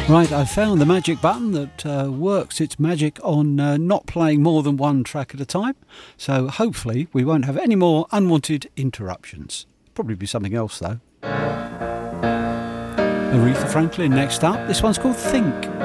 Right, I found the magic button that works its magic on not playing more than one track at a time. So hopefully we won't have any more unwanted interruptions. Probably be something else though. Aretha Franklin next up. This one's called Think.